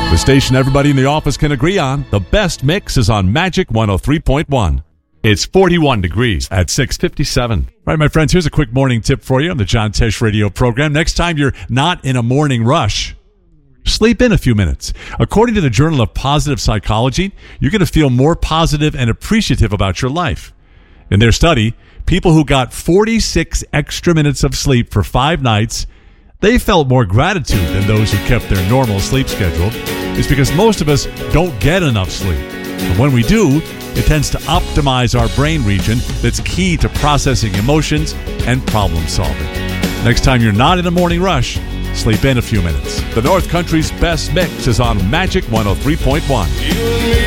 The station everybody in the office can agree on. The best mix is on Magic 103.1. It's 41 degrees at 6:57. All right, my friends, here's a quick morning tip for you on the John Tesh radio program. Next time you're not in a morning rush, sleep in a few minutes. According to the Journal of Positive Psychology, you're going to feel more positive and appreciative about your life. In their study, people who got 46 extra minutes of sleep for 5 nights, they felt more gratitude than those who kept their normal sleep schedule. It's because most of us don't get enough sleep. And when we do, it tends to optimize our brain region that's key to processing emotions and problem solving. Next time you're not in a morning rush, sleep in a few minutes. The North Country's best mix is on Magic 103.1.